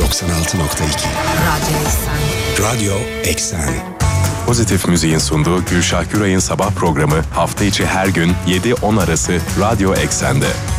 Radyo Eksen. Radyo Eksen. Pozitif Müziğin sunduğu Gülşah Güray'ın sabah programı hafta içi her gün 7-10 arası Radyo Eksen'de.